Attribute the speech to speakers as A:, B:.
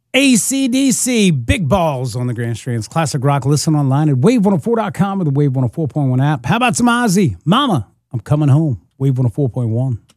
A: AC/DC, Big Balls on the Grand Strands Classic Rock. Listen online at wave104.com or the Wave 104.1 app. How about some Ozzy? Mama, I'm coming home. Wave 104.1.